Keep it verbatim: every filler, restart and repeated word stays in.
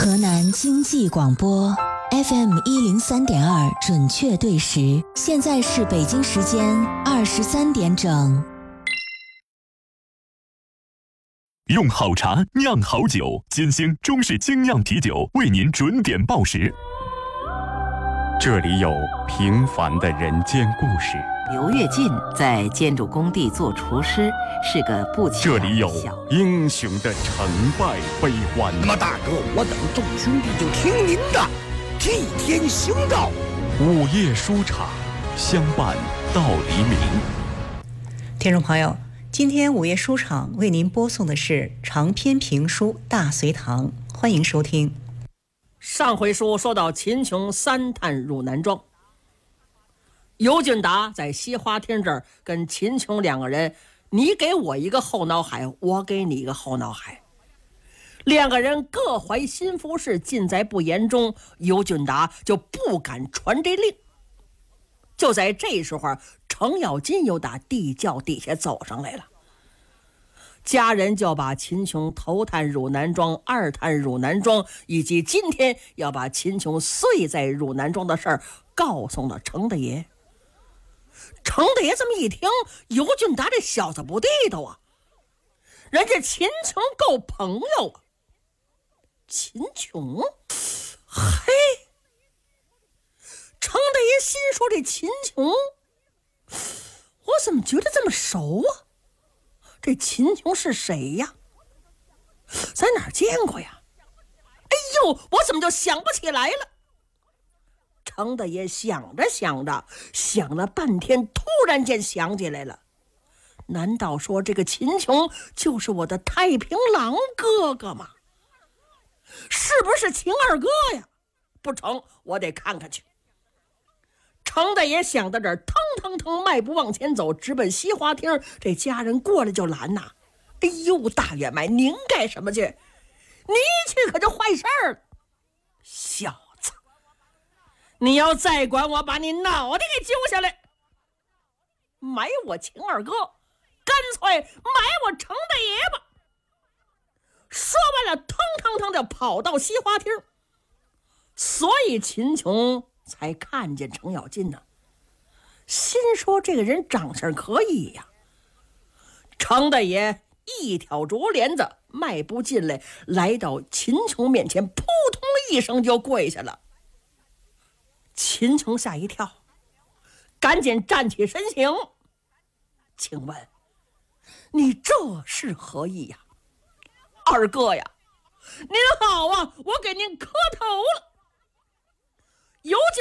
河南经济广播 F M 一零三点二准确对时，现在是北京时间二十三点整。 用好茶酿好酒，金星中式精酿啤酒为您准点报时。这里有平凡的人间故事。 刘跃进在建筑工地做厨师，是个不起眼的小。 这里有英雄的成败悲欢。 那么大哥，我等众兄弟就听您的，替天行道。 午夜书场，相伴到黎明。 听众朋友，今天午夜书场为您播送的是长篇评书《大隋唐》，欢迎收听。 上回书说到秦琼三探汝南庄，尤俊达在西花厅这儿跟秦琼两个人，你给我一个后脑海，我给你一个后脑海，两个人各怀心腹事，尽在不言中。尤俊达就不敢传这令。就在这时候，程咬金又打地窖底下走上来了，家人就把秦琼头探汝南庄、二探汝南庄，以及今天要把秦琼睡在汝南庄的事儿告诉了程大爷。程大爷这么一听，尤俊达这小子不地道啊，人家秦琼够朋友啊。秦琼，嘿，程大爷心说这秦琼，我怎么觉得这么熟啊？这秦琼是谁呀？在哪儿见过呀？哎呦，我怎么就想不起来了？程大爷想着想着，想了半天，突然间想起来了。难道说这个秦琼就是我的太平郎哥哥吗？是不是秦二哥呀？不成，我得看看去。程大爷想到这儿，腾腾腾迈步往前走，直奔西花厅。这家人过来就拦呐：“哎呦，大员外，您干什么去？你一去可就坏事儿了。小子，你要再管我，把你脑袋给揪下来，埋我秦二哥，干脆埋我程大爷吧。”说完了，腾腾腾就跑到西花厅。所以秦琼才看见程咬金呢，心说这个人长相可以呀。程大爷一挑竹帘子，迈步进来，来到秦琼面前，扑通一声就跪下了。秦琼吓一跳，赶紧站起身形：“请问你这是何意呀？”“二哥呀，您好啊，我给您磕头了。”